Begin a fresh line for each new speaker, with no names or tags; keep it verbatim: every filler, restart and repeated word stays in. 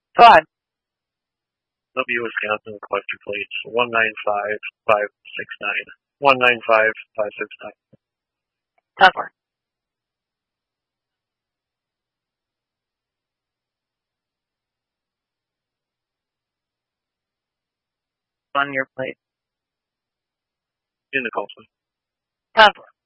Todd.
W, Wisconsin, collector plates one nine five five six nine. one nine five five six nine.
Tougher. On your plate.
In the call sign.
Tougher.